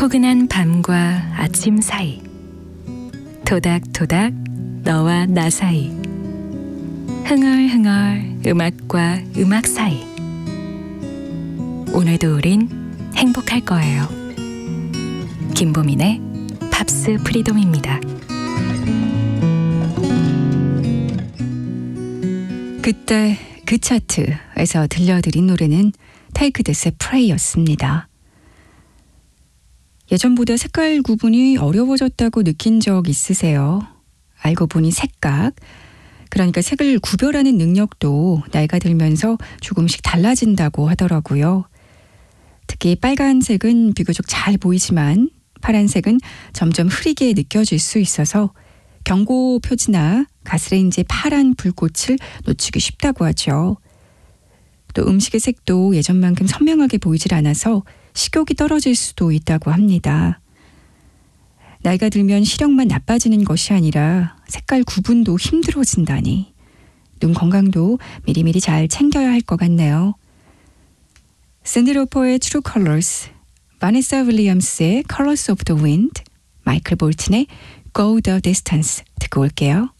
포근한 밤과 아침 사이, 토닥토닥 너와 나 사이, 흥얼흥얼 음악과 음악 사이. 오늘도 우린 행복할 거예요. 김보민의 팝스 프리덤입니다. 그때 그 차트에서 들려드린 노래는 테이크 댓의 프레이였습니다. 예전보다 색깔 구분이 어려워졌다고 느낀 적 있으세요? 알고 보니 색각, 그러니까 색을 구별하는 능력도 나이가 들면서 조금씩 달라진다고 하더라고요. 특히 빨간색은 비교적 잘 보이지만 파란색은 점점 흐리게 느껴질 수 있어서 경고 표지나 가스레인지의 파란 불꽃을 놓치기 쉽다고 하죠. 또 음식의 색도 예전만큼 선명하게 보이질 않아서 식욕이 떨어질 수도 있다고 합니다. 나이가 들면 시력만 나빠지는 것이 아니라 색깔 구분도 힘들어진다니 눈 건강도 미리미리 잘 챙겨야 할 것 같네요. 샌디 로퍼의 True Colors, 바네사 윌리엄스의 Colors of the Wind, 마이클 볼튼의 Go the Distance 듣고 올게요.